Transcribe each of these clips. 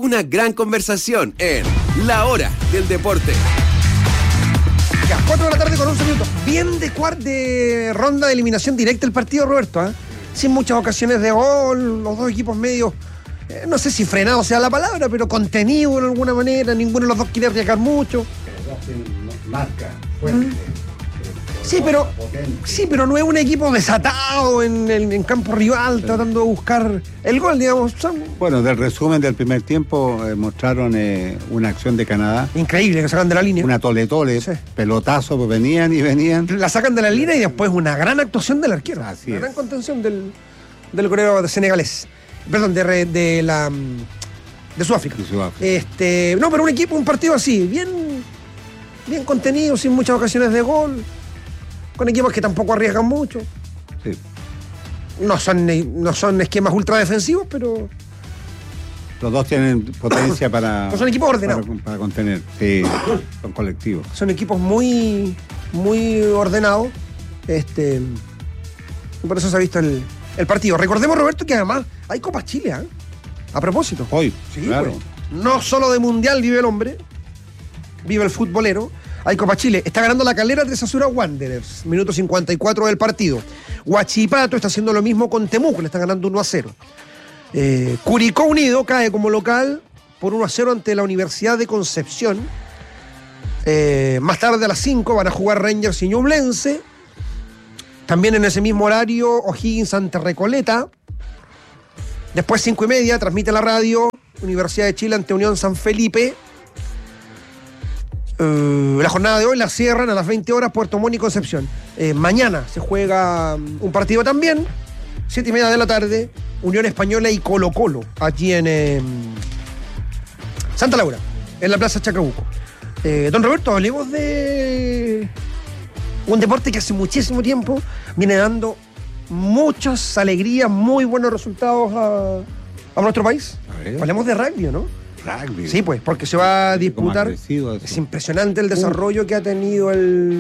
una gran conversación en La Hora del Deporte. Ya, 4 de la tarde con 11 minutos. Bien de ronda de eliminación directa el partido, Roberto, ¿eh? Sin muchas ocasiones de gol, los dos equipos medio, no sé si frenado sea la palabra, pero contenido de alguna manera. Ninguno de los dos quiere arriesgar mucho. Marca, fuerte. Sí, pero no es un equipo desatado en campo rival, tratando de buscar el gol, digamos. Bueno, del resumen del primer tiempo mostraron una acción de Canadá. Increíble, que sacan de la línea. Una tole-tole, sí. Pelotazo, pues venían. La sacan de la línea y después una gran actuación del arquero. Así una es. Gran contención del coreo senegalés. Perdón, de Sudáfrica. No, pero un partido así, bien contenido, sin muchas ocasiones de gol. Con equipos que tampoco arriesgan mucho. Sí. No son esquemas ultra defensivos, pero... Los dos tienen potencia para... son equipos ordenados. Para contener. Sí, son colectivos. Son equipos muy, muy ordenados. Por eso se ha visto el partido. Recordemos, Roberto, que además hay Copa Chile, ¿eh? A propósito. Hoy, sí, claro. Pues, no solo de Mundial vive el hombre, vive el futbolero. Hay Copa Chile. Está ganando la Calera 3-0 a Wanderers. Minuto 54 del partido. Huachipato está haciendo lo mismo con Temuco. Le están ganando 1-0. Curicó Unido cae como local por 1-0 ante la Universidad de Concepción. Más tarde a las 5 van a jugar Rangers y Ñublense. También en ese mismo horario O'Higgins ante Recoleta. Después 5:30 transmite la radio Universidad de Chile ante Unión San Felipe. La jornada de hoy la cierran a las 20 horas Puerto Montt y Concepción. Mañana se juega un partido también, 7:30 de la tarde, Unión Española y Colo-Colo, allí en Santa Laura, en la Plaza Chacabuco. Don Roberto, hablemos de un deporte que hace muchísimo tiempo viene dando muchas alegrías, muy buenos resultados a nuestro país. Hablemos de rugby, ¿no? Rugby. Sí, pues, porque se va a disputar. Es impresionante el desarrollo que ha tenido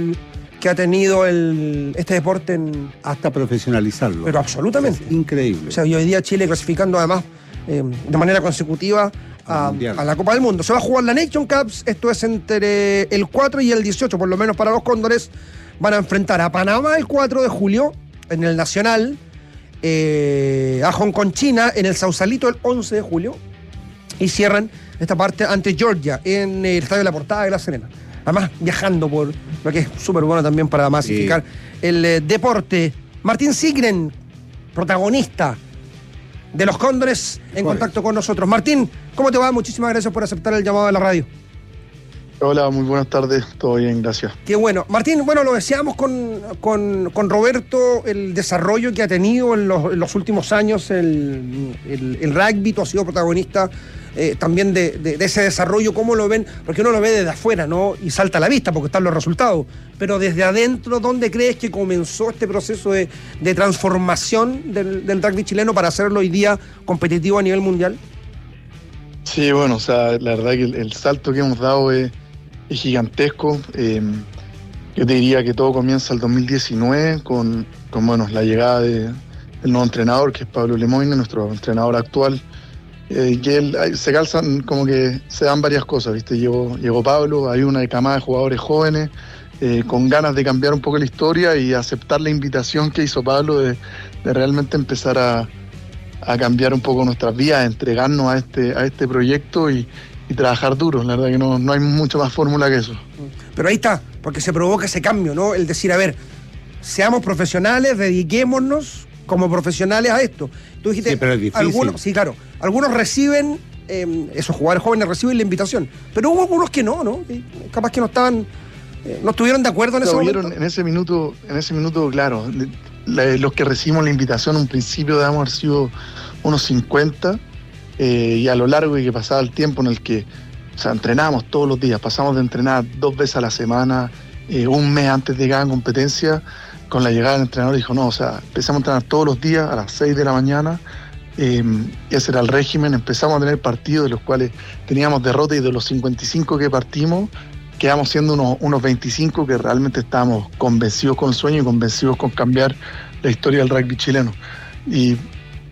este deporte hasta profesionalizarlo. Pero absolutamente. Es increíble. O sea, hoy día Chile clasificando además de manera consecutiva a la Copa del Mundo. Se va a jugar la Nation Cups, esto es entre el 4 y el 18, por lo menos para los Cóndores. Van a enfrentar a Panamá el 4 de julio en el Nacional, a Hong Kong, China en el Sausalito el 11 de julio. Y cierran esta parte ante Georgia en el Estadio de la Portada de La Serena. Además, viajando por lo que es súper bueno también para masificar el deporte. Martín Sigren, protagonista de los Cóndores, en contacto con nosotros. Martín, ¿cómo te va? Muchísimas gracias por aceptar el llamado de la radio. Hola, muy buenas tardes. Todo bien, gracias. Qué bueno. Martín, bueno, lo deseamos con Roberto, el desarrollo que ha tenido en los últimos años el rugby. Tú has sido protagonista también de ese desarrollo. ¿Cómo lo ven? Porque uno lo ve desde afuera, ¿no? Y salta a la vista porque están los resultados. Pero desde adentro, ¿dónde crees que comenzó este proceso de transformación del rugby chileno para hacerlo hoy día competitivo a nivel mundial? Sí, bueno, o sea, la verdad que el salto que hemos dado es gigantesco. Yo te diría que todo comienza el 2019 con bueno, la llegada del nuevo entrenador, que es Pablo Lemoine, nuestro entrenador actual. Que él, se calzan, como que se dan varias cosas, ¿viste? Llegó Pablo, hay una camada de jugadores jóvenes con ganas de cambiar un poco la historia y aceptar la invitación que hizo Pablo de realmente empezar a cambiar un poco nuestras vidas, entregarnos a este proyecto y trabajar duro. La verdad que no hay mucha más fórmula que eso. Pero ahí está, porque se provoca ese cambio, ¿no? El decir, a ver, seamos profesionales, dediquémonos como profesionales a esto. Tú dijiste, sí, pero es difícil. Algunos reciben, esos jugadores jóvenes reciben la invitación, pero hubo algunos que no, capaz que no estuvieron de acuerdo en ese momento. En ese minuto, claro, los que recibimos la invitación en un principio debemos haber sido unos 50, y a lo largo de que pasaba el tiempo en el que, o sea, entrenábamos todos los días, pasamos de entrenar 2 veces a la semana, un mes antes de cada competencia. Con la llegada del entrenador dijo, no, o sea, empezamos a entrenar todos los días a las 6 de la mañana, y ese era el régimen. Empezamos a tener partidos de los cuales teníamos derrota, y de los 55 que partimos, quedamos siendo unos 25 que realmente estábamos convencidos con el sueño y convencidos con cambiar la historia del rugby chileno. Y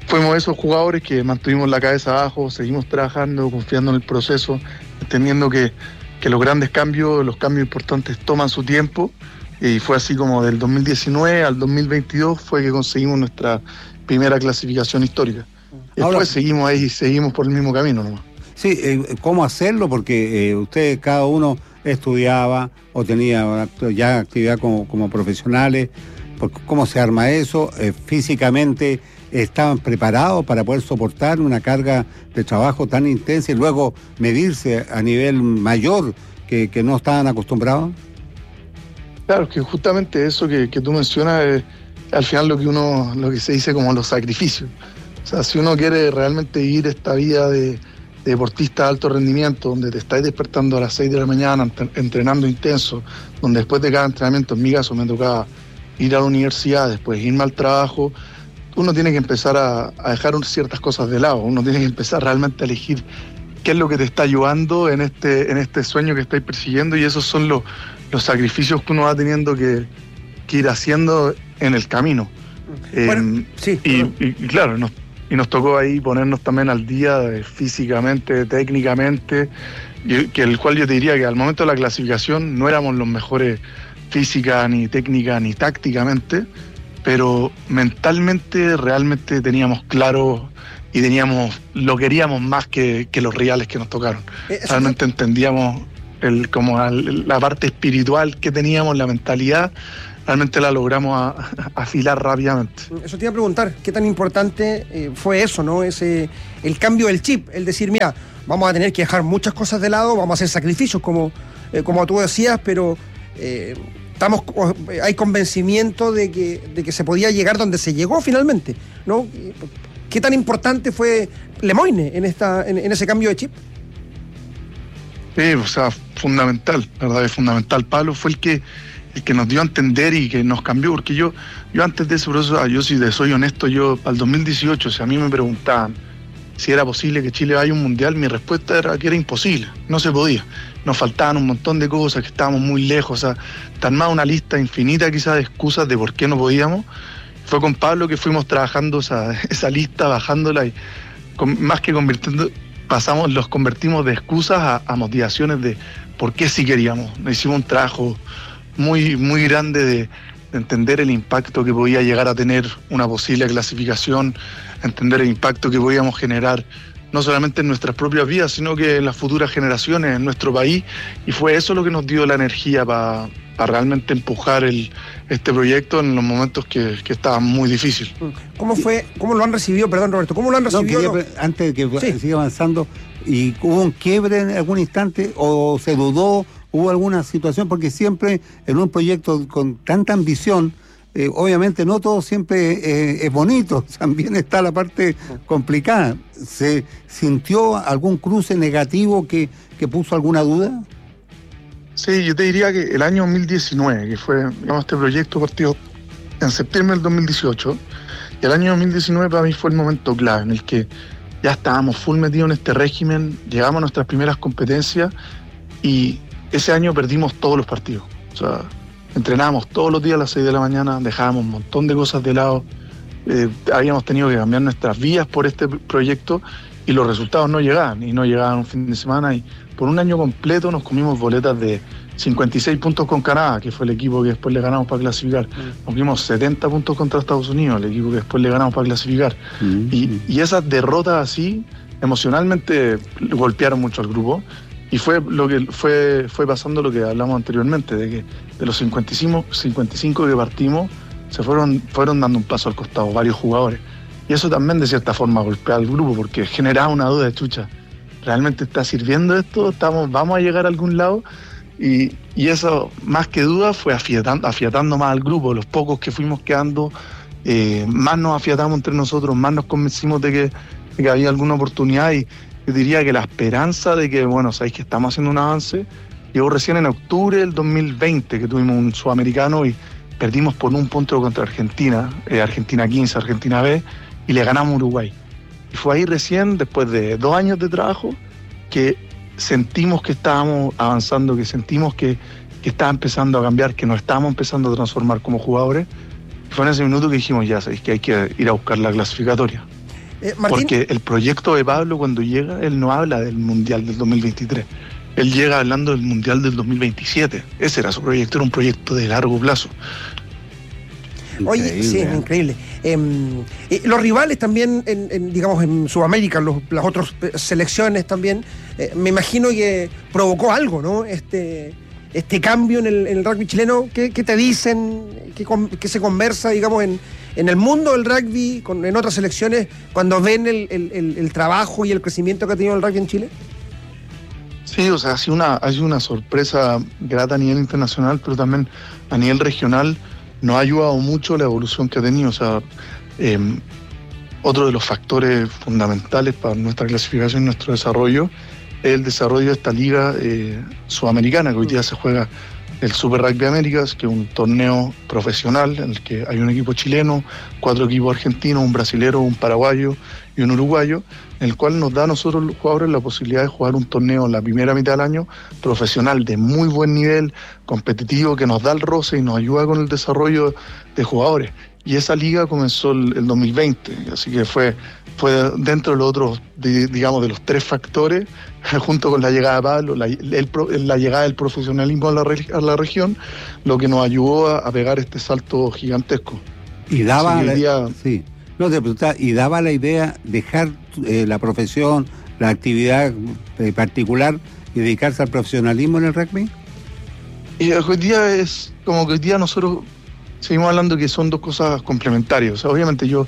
fuimos esos jugadores que mantuvimos la cabeza abajo, seguimos trabajando, confiando en el proceso, entendiendo que los grandes cambios, los cambios importantes toman su tiempo, y fue así como del 2019 al 2022 fue que conseguimos nuestra primera clasificación histórica. Después ahora, seguimos ahí, seguimos por el mismo camino nomás. Sí, ¿cómo hacerlo? Porque ustedes, cada uno estudiaba o tenía ya actividad como profesionales. ¿Cómo se arma eso? ¿Físicamente estaban preparados para poder soportar una carga de trabajo tan intensa y luego medirse a nivel mayor que no estaban acostumbrados? Claro, que justamente eso que tú mencionas es al final lo que se dice como los sacrificios. O sea, si uno quiere realmente vivir esta vida de deportista de alto rendimiento, donde te estáis despertando a las 6 de la mañana, entrenando intenso, donde después de cada entrenamiento, en mi caso me tocaba ir a la universidad, después irme al trabajo, uno tiene que empezar a dejar ciertas cosas de lado, uno tiene que empezar realmente a elegir qué es lo que te está ayudando en este sueño que estáis persiguiendo, y esos son los sacrificios que uno va teniendo que ir haciendo en el camino. Bueno, sí. Y claro, nos tocó ahí ponernos también al día físicamente, técnicamente, el cual yo te diría que al momento de la clasificación no éramos los mejores física, ni técnica, ni tácticamente, pero mentalmente realmente teníamos claro y lo queríamos más que los rivales que nos tocaron. Realmente entendíamos la parte espiritual que teníamos, la mentalidad, realmente la logramos afilar rápidamente. Eso te iba a preguntar, ¿qué tan importante fue eso, ¿no? El cambio del chip, el decir, mira, vamos a tener que dejar muchas cosas de lado, vamos a hacer sacrificios, como tú decías, pero hay convencimiento de que se podía llegar donde se llegó finalmente, ¿no? ¿Qué tan importante fue Lemoine en ese cambio de chip? Sí, o sea, fundamental, la verdad es fundamental. Pablo fue el que nos dio a entender y que nos cambió, porque yo antes de ese proceso, yo si soy honesto, yo al 2018, si a mí me preguntaban si era posible que Chile vaya a un mundial, mi respuesta era que era imposible, no se podía. Nos faltaban un montón de cosas, que estábamos muy lejos, o sea, tan más una lista infinita quizás de excusas de por qué no podíamos. Fue con Pablo que fuimos trabajando esa lista, bajándola, y más que los convertimos de excusas a motivaciones de por qué sí queríamos. Hicimos un trabajo muy, muy grande de entender el impacto que podía llegar a tener una posible clasificación, entender el impacto que podíamos generar no solamente en nuestras propias vidas, sino que en las futuras generaciones, en nuestro país, y fue eso lo que nos dio la energía para realmente empujar este proyecto en los momentos que estaban muy difíciles. ¿Cómo lo han recibido, perdón Roberto, cómo lo han recibido? Antes de que siga avanzando, ¿y hubo un quiebre en algún instante o se dudó? ¿Hubo alguna situación? Porque siempre en un proyecto con tanta ambición, obviamente no todo siempre es bonito, también está la parte complicada. ¿Se sintió algún cruce negativo que puso alguna duda? Sí, yo te diría que el año 2019, que fue, este proyecto partió en septiembre del 2018, y el año 2019 para mí fue el momento clave en el que ya estábamos full metidos en este régimen, llegamos a nuestras primeras competencias, y ese año perdimos todos los partidos. O sea, entrenábamos todos los días a las 6 de la mañana, dejábamos un montón de cosas de lado, habíamos tenido que cambiar nuestras vías por este proyecto, y los resultados no llegaban un fin de semana, y por un año completo nos comimos boletas de 56 puntos con Canadá, que fue el equipo que después le ganamos para clasificar. Nos comimos 70 puntos contra Estados Unidos, el equipo que después le ganamos para clasificar. Y esas derrotas así, emocionalmente, golpearon mucho al grupo. Y fue lo que fue pasando lo que hablamos anteriormente, de que de los 55 que partimos, se fueron dando un paso al costado varios jugadores. Y eso también de cierta forma golpea al grupo, porque generaba una duda de chucha. ¿Realmente está sirviendo esto? ¿Vamos a llegar a algún lado? Y eso, más que duda, fue afiatando más al grupo. Los pocos que fuimos quedando, más nos afiatamos entre nosotros, más nos convencimos de que había alguna oportunidad. Y yo diría que la esperanza de que, bueno, sabéis que estamos haciendo un avance, llegó recién en octubre del 2020, que tuvimos un sudamericano y perdimos por un punto contra Argentina, Argentina 15, Argentina B, y le ganamos a Uruguay. Y fue ahí recién, después de 2 años de trabajo, que sentimos que estábamos avanzando, que sentimos que estaba empezando a cambiar, que nos estábamos empezando a transformar como jugadores. Y fue en ese minuto que dijimos, ya sabéis que hay que ir a buscar la clasificatoria. Martín. Porque el proyecto de Pablo, cuando llega, él no habla del Mundial del 2023. Él llega hablando del Mundial del 2027. Ese era su proyecto, era un proyecto de largo plazo. Oye, sí, increíble. Los rivales también, digamos, en Sudamérica, las otras selecciones también, me imagino que provocó algo, ¿no? Este cambio en el rugby chileno. ¿Qué te dicen? ¿Qué se conversa, digamos, en el mundo del rugby, en otras selecciones, cuando ven el trabajo y el crecimiento que ha tenido el rugby en Chile? Sí, o sea, ha sido una sorpresa grata a nivel internacional, pero también a nivel regional nos ha ayudado mucho la evolución que ha tenido. O sea, otro de los factores fundamentales para nuestra clasificación y nuestro desarrollo es el desarrollo de esta liga sudamericana, que hoy día se juega el Super Rugby Américas, que es un torneo profesional en el que hay un equipo chileno, 4 equipos argentinos, un brasilero, un paraguayo y un uruguayo, en el cual nos da a nosotros los jugadores la posibilidad de jugar un torneo en la primera mitad del año profesional de muy buen nivel, competitivo, que nos da el roce y nos ayuda con el desarrollo de jugadores. Y esa liga comenzó el 2020, así que fue dentro de los otros, digamos, de los 3 factores, junto con la llegada de Pablo, la llegada del profesionalismo a la región, lo que nos ayudó a pegar este salto gigantesco. Y daba la idea dejar la profesión, la actividad particular y dedicarse al profesionalismo en el rugby. Y hoy día es como que hoy día nosotros seguimos hablando que son 2 cosas complementarias. O sea, obviamente yo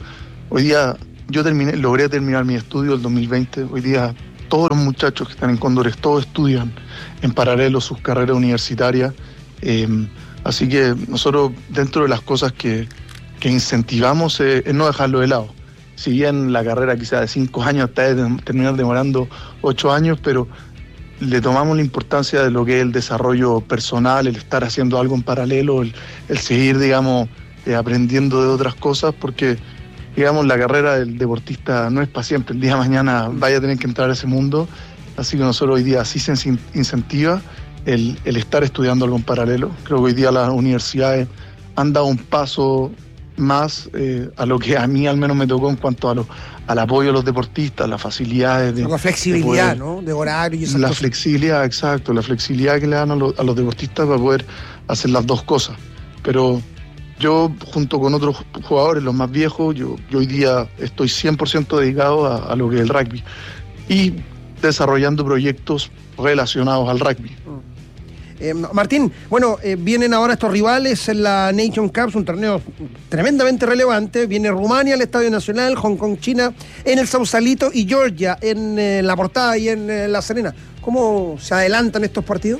logré terminar mi estudio el 2020. Hoy día todos los muchachos que están en Cóndores, todos estudian en paralelo sus carreras universitarias. Así que nosotros, dentro de las cosas que incentivamos, es no dejarlo de lado. Si bien la carrera quizá de 5 años está terminar demorando 8 años, pero le tomamos la importancia de lo que es el desarrollo personal, el estar haciendo algo en paralelo, el seguir, digamos, aprendiendo de otras cosas, porque, digamos, la carrera del deportista no es para siempre. El día de mañana vaya a tener que entrar a ese mundo, así que nosotros hoy día sí se incentiva el estar estudiando algo en paralelo. Creo que hoy día las universidades han dado un paso más a lo que a mí al menos me tocó en cuanto al apoyo a los deportistas, las facilidades la flexibilidad, ¿no? De horario y esas la cosas. Flexibilidad, exacto, la flexibilidad que le dan a los deportistas para poder hacer las 2 cosas. Pero yo, junto con otros jugadores, los más viejos, yo hoy día estoy 100% dedicado a lo que es el rugby y desarrollando proyectos relacionados al rugby. Martín, bueno, vienen ahora estos rivales en la Nation Cup, un torneo tremendamente relevante. Viene Rumania, el Estadio Nacional, Hong Kong, China, en el Sausalito, y Georgia en La Portada y en La Serena. ¿Cómo se adelantan estos partidos?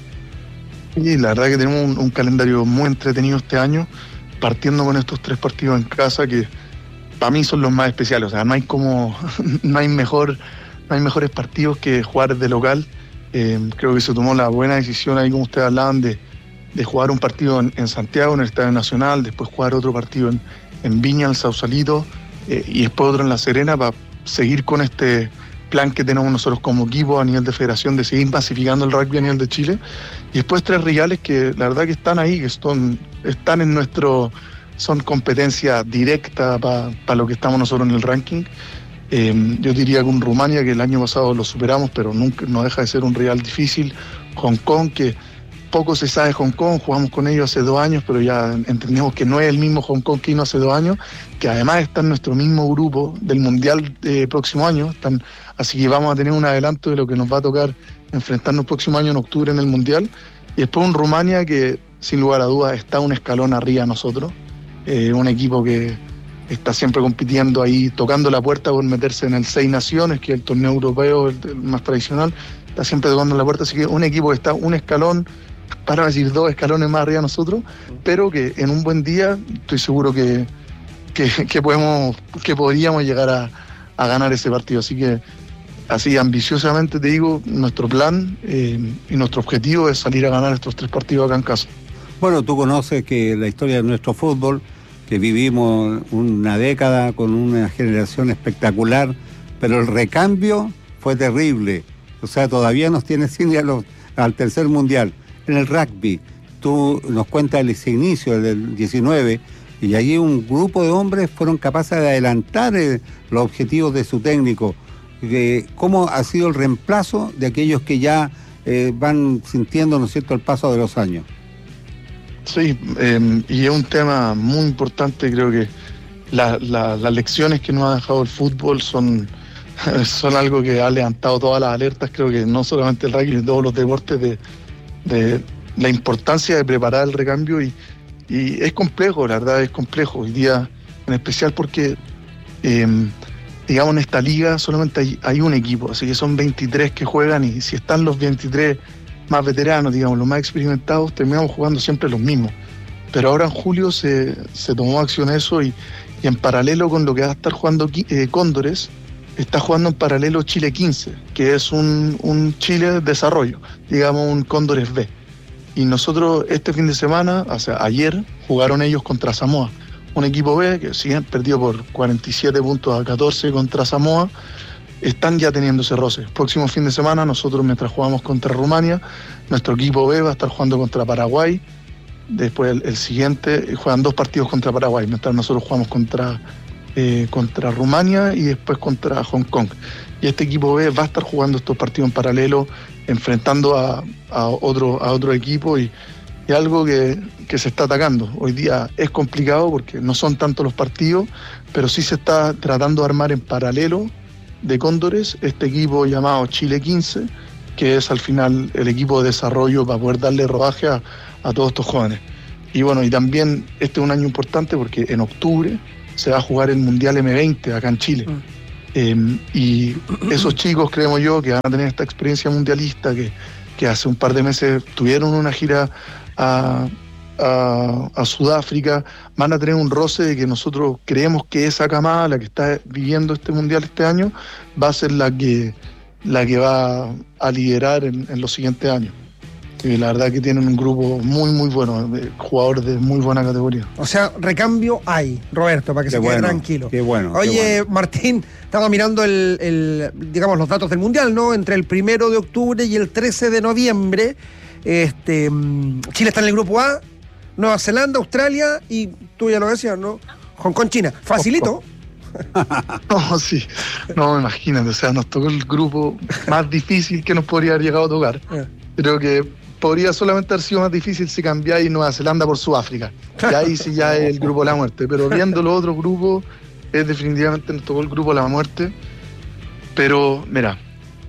Y la verdad que tenemos un calendario muy entretenido este año, partiendo con estos 3 partidos en casa que para mí son los más especiales. O sea, no hay mejores partidos que jugar de local. Creo que se tomó la buena decisión ahí, como ustedes hablaban, de jugar un partido en Santiago, en el Estadio Nacional, después jugar otro partido en Viña, el Sausalito, y después otro en La Serena, para seguir con este plan que tenemos nosotros como equipo a nivel de federación, de seguir masificando el rugby a nivel de Chile. Y después 3 rivales que la verdad que están ahí, que están en son competencia directa para lo que estamos nosotros en el ranking. Yo diría que un Rumania, que el año pasado lo superamos, pero nunca no deja de ser un rival difícil. Hong Kong, que poco se sabe de Hong Kong, jugamos con ellos hace 2 años, pero ya entendemos que no es el mismo Hong Kong que vino hace 2 años, que además está en nuestro mismo grupo del Mundial próximo año. Así que vamos a tener un adelanto de lo que nos va a tocar enfrentarnos el próximo año en octubre en el Mundial. Y después un Rumania que, sin lugar a dudas, está un escalón arriba de nosotros. Un equipo que está siempre compitiendo ahí, tocando la puerta por meterse en el 6 Naciones, que es el torneo europeo el más tradicional. Está siempre tocando la puerta, así que un equipo que está un escalón, para decir 2 escalones más arriba de nosotros, pero que en un buen día estoy seguro que podríamos llegar a ganar ese partido. Así que, así ambiciosamente te digo, nuestro plan y nuestro objetivo es salir a ganar estos 3 partidos acá en casa. Bueno, tú conoces que la historia de nuestro fútbol, que vivimos una década con una generación espectacular, pero el recambio fue terrible. O sea, todavía nos tiene sin ir al tercer mundial. En el rugby, tú nos cuentas ese inicio del 19, y allí un grupo de hombres fueron capaces de adelantar los objetivos de su técnico. ¿Cómo ha sido el reemplazo de aquellos que ya van sintiendo, ¿no es cierto?, el paso de los años? Sí, y es un tema muy importante. Creo que las lecciones que nos ha dejado el fútbol son algo que ha levantado todas las alertas. Creo que no solamente el rugby, sino todos los deportes, de la importancia de preparar el recambio, y es complejo, la verdad es complejo hoy día, en especial porque digamos, en esta liga solamente hay un equipo, así que son 23 que juegan, y si están los 23 más veteranos, digamos, los más experimentados, terminamos jugando siempre los mismos. Pero ahora en julio se tomó acción eso, y en paralelo con lo que va a estar jugando Cóndores, está jugando en paralelo Chile 15, que es un Chile de desarrollo, digamos un Cóndores B. Y nosotros este fin de semana, o sea, ayer, jugaron ellos contra Samoa, un equipo B que si bien perdió por 47 puntos a 14 contra Samoa, están ya teniendo ese roce. El próximo fin de semana nosotros, mientras jugamos contra Rumania, nuestro equipo B va a estar jugando contra Paraguay. Después el siguiente juegan 2 partidos contra Paraguay, mientras nosotros jugamos contra Rumania y después contra Hong Kong. Y este equipo B va a estar jugando estos partidos en paralelo, enfrentando a otro equipo, y algo que se está atacando. Hoy día es complicado porque no son tantos los partidos, pero sí se está tratando de armar en paralelo de Cóndores este equipo llamado Chile 15, que es al final el equipo de desarrollo para poder darle rodaje a todos estos jóvenes. Y bueno, y también este es un año importante porque en octubre se va a jugar el Mundial M20 acá en Chile. Y esos chicos, creemos yo, que van a tener esta experiencia mundialista, que hace un par de meses tuvieron una gira a Sudáfrica, van a tener un roce de que nosotros creemos que esa camada, la que está viviendo este mundial este año, va a ser la que va a liderar en los siguientes años. Y la verdad que tienen un grupo muy muy bueno, jugadores de muy buena categoría. O sea, recambio hay, Roberto, para que se quede tranquilo. Qué bueno. Oye, qué bueno. Martín, estaba mirando digamos, los datos del Mundial, ¿no? Entre el 1 de octubre y el 13 de noviembre, Chile está en el grupo A, Nueva Zelanda, Australia y, tú ya lo decías, ¿no?, Hong Kong, China. Facilito. No, sí, no, imagínate, o sea, nos tocó el grupo más difícil que nos podría haber llegado a tocar. Creo que podría solamente haber sido más difícil si cambiáis Nueva Zelanda por Sudáfrica. Y ahí sí ya es el grupo de la muerte. Pero viendo los otros grupos, definitivamente nos tocó el grupo de la muerte. Pero, mira,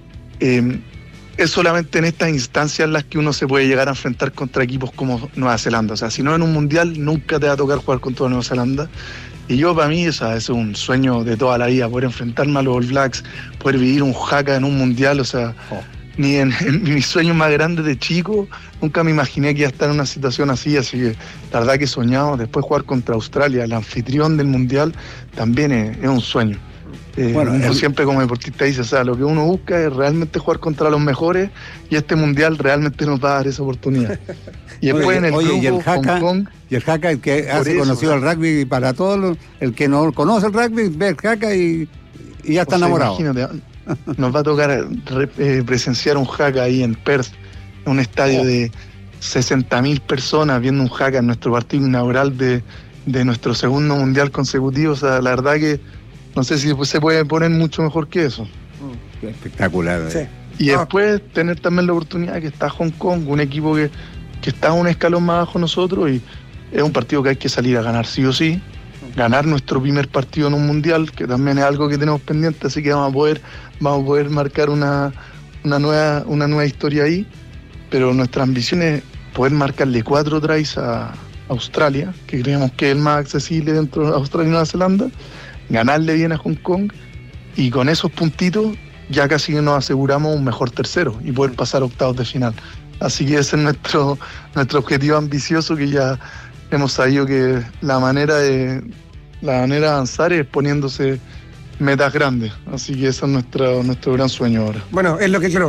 es solamente en estas instancias en las que uno se puede llegar a enfrentar contra equipos como Nueva Zelanda. O sea, si no en un mundial, nunca te va a tocar jugar contra Nueva Zelanda. Y yo, para mí, es un sueño de toda la vida, poder enfrentarme a los All Blacks, poder vivir un haka en un mundial, o sea... Ni en mis sueños más grandes de chico, nunca me imaginé que iba a estar en una situación así que la verdad que he soñado. Después jugar contra Australia, el anfitrión del Mundial, también es un sueño. Uno siempre como deportista dice, o sea, lo que uno busca es realmente jugar contra los mejores, y este Mundial realmente nos va a dar esa oportunidad. Y después en el grupo, y el haka, Hong Kong... Y el haka, el que hace conocido el rugby, para todos el que no conoce el rugby, ve el haka y ya está enamorado. Imagínate, nos va a tocar presenciar un haka ahí en Perth, en un estadio de 60.000 personas viendo un haka en nuestro partido inaugural de nuestro segundo mundial consecutivo. O sea, la verdad que no sé si se puede poner mucho mejor que eso. Espectacular. Sí. Y después tener también la oportunidad de que está Hong Kong, un equipo que está un escalón más bajo nosotros, y es un partido que hay que salir a ganar sí o sí. Ganar nuestro primer partido en un mundial, que también es algo que tenemos pendiente, así que vamos a poder marcar una nueva historia ahí. Pero nuestra ambición es poder marcarle 4 tries a Australia, que creemos que es el más accesible dentro de Australia y Nueva Zelanda, ganarle bien a Hong Kong, y con esos puntitos ya casi nos aseguramos un mejor tercero y poder pasar a octavos de final. Así que ese es nuestro objetivo ambicioso, que ya hemos sabido que la manera de avanzar es poniéndose metas grandes. Así que ese es nuestro gran sueño ahora. Bueno, es lo que te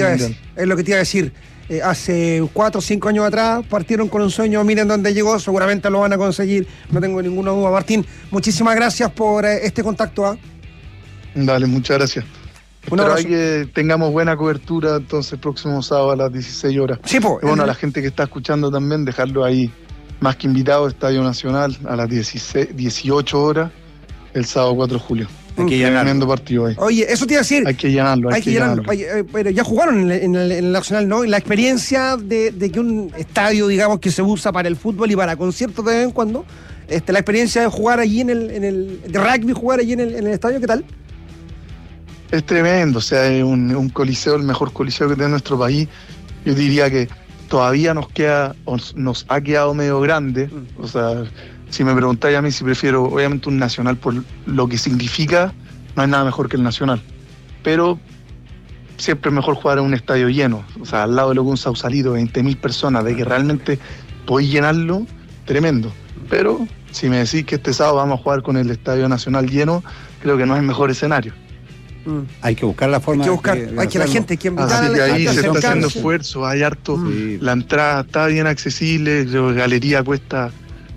iba a decir. Hace 4 o 5 años atrás partieron con un sueño, miren dónde llegó, seguramente lo van a conseguir, no tengo ninguna duda. Martín, muchísimas gracias por este contacto. Dale, muchas gracias. Espero que tengamos buena cobertura entonces próximo sábado a las 16 horas. Sí, bueno, a la gente que está escuchando también, dejarlo ahí más que invitado, Estadio Nacional a las 18 horas el sábado 4 de julio. Hay que llenarlo. Tremendo partido ahí. Oye, eso te iba a decir. Hay que llenarlo. Oye, pero ya jugaron en el Nacional, ¿no? Y la experiencia de que un estadio, digamos, que se usa para el fútbol y para conciertos de vez en cuando, la experiencia de jugar allí de rugby, jugar allí en el estadio, ¿qué tal? Es tremendo, o sea, es un coliseo, el mejor coliseo que tiene nuestro país. Yo diría que todavía nos ha quedado medio grande. O sea, si me preguntáis a mí si prefiero, obviamente, un Nacional por lo que significa, no hay nada mejor que el Nacional. Pero siempre es mejor jugar en un estadio lleno. O sea, al lado de lo que un Sausalito, 20.000 personas, de que realmente podéis llenarlo, tremendo. Pero si me decís que este sábado vamos a jugar con el Estadio Nacional lleno, creo que no es el mejor escenario. Hay que buscar la forma. Hay que la gente, hay que invitar a la gente. Ahí se está haciendo sí. esfuerzo, hay harto. La entrada está bien accesible, la galería cuesta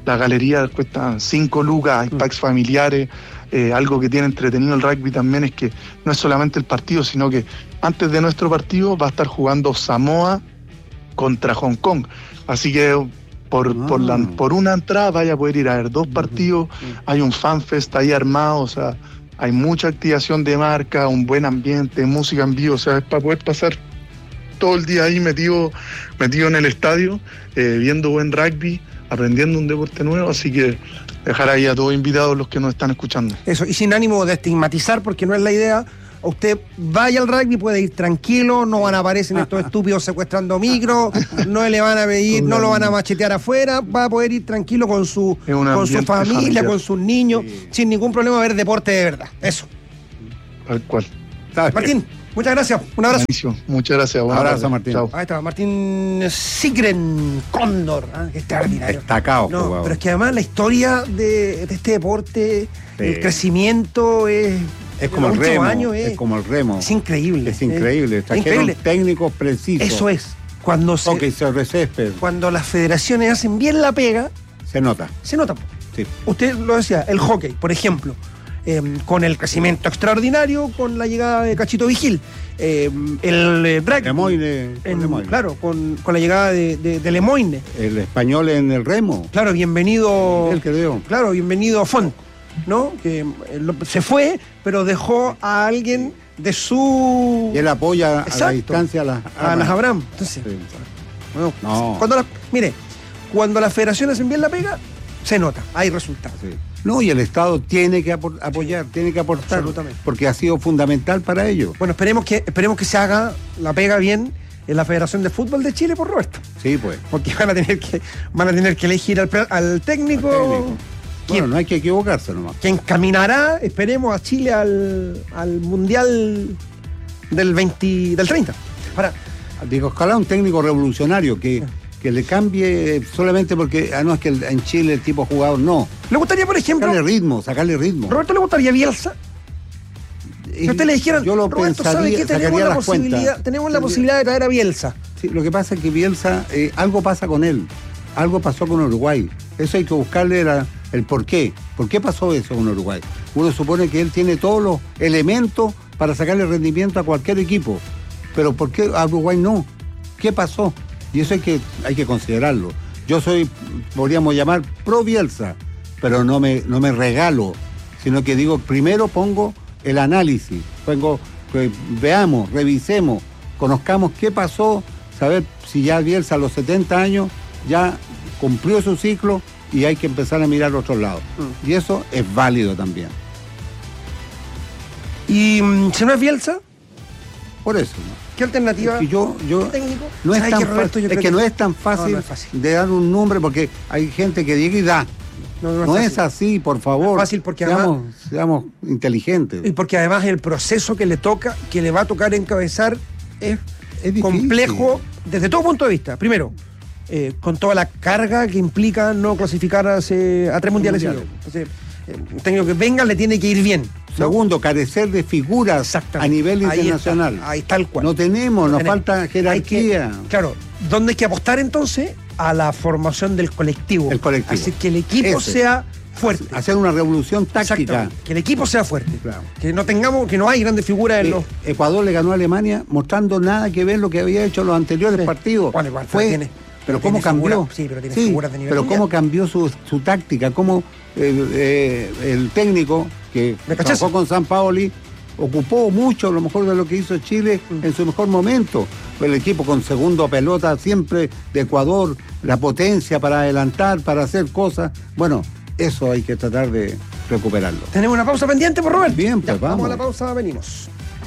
5 lucas, hay packs familiares. Algo que tiene entretenido el rugby también es que no es solamente el partido, sino que antes de nuestro partido va a estar jugando Samoa contra Hong Kong. Así que por una entrada vaya a poder ir a ver 2 partidos, hay un fanfest ahí armado, o sea, hay mucha activación de marca, un buen ambiente, música en vivo, o sea, es para poder pasar todo el día ahí metido en el estadio, viendo buen rugby, aprendiendo un deporte nuevo, así que dejar ahí a todos invitados los que nos están escuchando. Eso, y sin ánimo de estigmatizar, porque no es la idea. Usted vaya al rugby, puede ir tranquilo, no van a aparecer estos estúpidos secuestrando micro, no le van a pedir, no lo van a machetear afuera, va a poder ir tranquilo con su familia, familiar, con sus niños, sin ningún problema, a ver deporte de verdad. Eso. Tal cual. Martín, muchas gracias. Un abrazo. Muchas gracias. Un abrazo, Martín. Chao. Ahí está, Martín Sigren Cóndor. Extraordinario. Destacado. No, pero es que además la historia de este deporte, el crecimiento es como el remo. Es como el remo. Es increíble. Es increíble. Trajeron técnicos precisos. Eso es. Cuando las federaciones hacen bien la pega, se nota. Se nota. Sí. Usted lo decía, el hockey, por ejemplo, con el crecimiento extraordinario, con la llegada de Cachito Vigil, el rugby. Lemoyne. Claro, con la llegada de Lemoyne. El español en el remo. Claro, bienvenido. El que dio. Claro, bienvenido a Font, ¿no? Que se fue, pero dejó a alguien de su... Y él apoya a la distancia a las Abraham. Entonces, sí. Bueno, no. Cuando las federaciones hacen bien la pega, se nota, hay resultados. Sí. No, y el Estado tiene que apoyar, tiene que aportar, absolutamente, porque ha sido fundamental para ello. Bueno, esperemos que se haga la pega bien en la Federación de Fútbol de Chile, por Roberto. Sí, pues. Porque van a tener que elegir al técnico. Bueno, no hay que equivocarse nomás. Que encaminará, esperemos, a Chile al Mundial del 30. Ahora, digo, ojalá un técnico revolucionario que le cambie solamente porque, no, es que en Chile el tipo jugador, no. ¿Le gustaría, por ejemplo, sacarle ritmo? ¿Roberto le gustaría Bielsa? Si usted le dijeran, yo lo Roberto, pensaría, ¿sabe qué? Tenemos la posibilidad de traer a Bielsa. Sí, lo que pasa es que Bielsa, algo pasa con él. Algo pasó con Uruguay. Eso hay que buscarle el por qué. ¿Por qué pasó eso con Uruguay? Uno supone que él tiene todos los elementos para sacarle rendimiento a cualquier equipo. Pero ¿por qué a Uruguay no? ¿Qué pasó? Y eso hay que considerarlo. Yo podríamos llamar pro Bielsa, pero no me regalo, sino que digo, primero pongo el análisis, veamos, revisemos, conozcamos qué pasó, saber si ya Bielsa a los 70 años ya cumplió su ciclo y hay que empezar a mirar a otros lados. Y eso es válido también. ¿Y si no es Bielsa? Por eso, ¿no? ¿Qué alternativa? Es que yo técnico? no es tan fácil, no es tan fácil de dar un nombre, porque hay gente que llega y da. No es así, por favor. No es fácil porque seamos inteligentes. Y porque además el proceso que le va a tocar encabezar es complejo desde todo punto de vista. Primero, con toda la carga que implica no clasificar a 3 mundiales. Entonces, un técnico que venga le tiene que ir bien, ¿no? Segundo, carecer de figuras a nivel internacional. Ahí tal cual. No tenemos, nos falta jerarquía. Claro, ¿dónde hay que apostar entonces? A la formación del colectivo. El colectivo. Así que el equipo sea fuerte. Hacer una revolución táctica. Que el equipo sea fuerte. Claro. Que no hay grandes figuras en los... Ecuador le ganó a Alemania mostrando nada que ver lo que había hecho en los anteriores partidos. Bueno, igual, Pero cómo cambió. Pero tiene figuras de nivel pero mundial. cómo cambió su táctica, cómo el técnico que trabajó con San Paoli ocupó mucho a lo mejor de lo que hizo Chile en su mejor momento. El equipo con segundo pelota siempre de Ecuador, la potencia para adelantar, para hacer cosas. Bueno, eso hay que tratar de recuperarlo. Tenemos una pausa pendiente, por Robert. Bien, pues vamos a la pausa, venimos.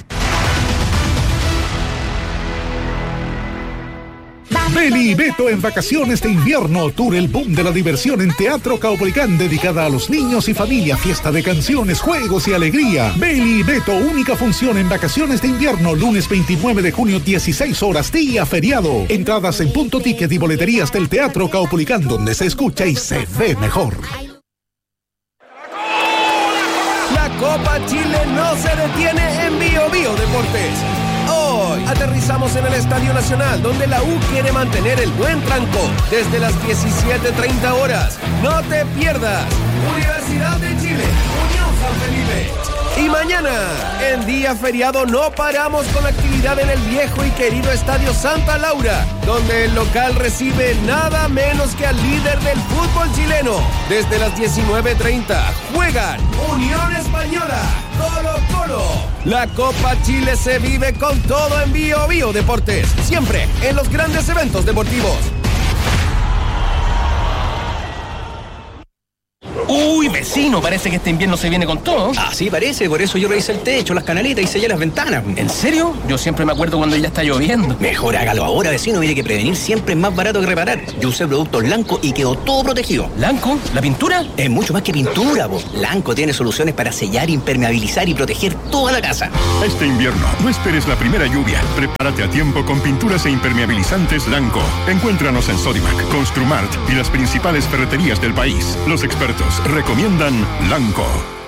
Beli y Beto en vacaciones de invierno, tour el boom de la diversión en Teatro Caupolicán, dedicada a los niños y familia, fiesta de canciones, juegos y alegría. Beli y Beto, única función en vacaciones de invierno, lunes 29 de junio, 16 horas, día feriado. Entradas en Punto Ticket y boleterías del Teatro Caupolicán, donde se escucha y se ve mejor. La Copa Chile no se detiene en Bio Bio Deportes. Hoy aterrizamos en el Estadio Nacional, donde la U quiere mantener el buen tranco desde las 17:30 horas. No te pierdas. Universidad de Chile, Unión San Felipe. Y mañana, en día feriado, no paramos con la actividad en el viejo y querido Estadio Santa Laura, donde el local recibe nada menos que al líder del fútbol chileno. Desde las 19:30 juegan Unión Española, Colo-Colo. La Copa Chile se vive con todo en Bio Bio Deportes, siempre en los grandes eventos deportivos. Uy, vecino, parece que este invierno se viene con todo. Así parece, por eso yo revisé el techo, las canaletas y sellé las ventanas. ¿En serio? Yo siempre me acuerdo cuando ya está lloviendo. Mejor hágalo ahora, vecino, mire que prevenir siempre es más barato que reparar. Yo usé productos Lanco y quedó todo protegido. ¿Lanco? ¿La pintura? Es mucho más que pintura, po. Lanco tiene soluciones para sellar, impermeabilizar y proteger toda la casa. Este invierno, no esperes la primera lluvia. Prepárate a tiempo con pinturas e impermeabilizantes Lanco. Encuéntranos en Sodimac, Construmart y las principales ferreterías del país. Los expertos recomiendan Lanco.